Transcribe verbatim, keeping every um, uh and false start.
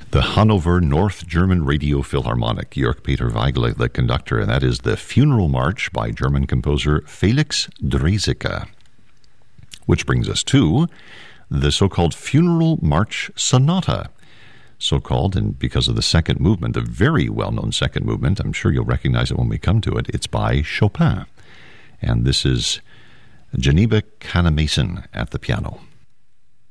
The Hanover North German Radio Philharmonic, Jörg Peter Weigel, the conductor, and that is the Funeral March by German composer Felix Draeseke. Which brings us to the so-called Funeral March Sonata, so-called, and because of the second movement, the very well-known second movement, I'm sure you'll recognize it when we come to it, it's by Chopin. And this is Geneva Canna Mason at the piano.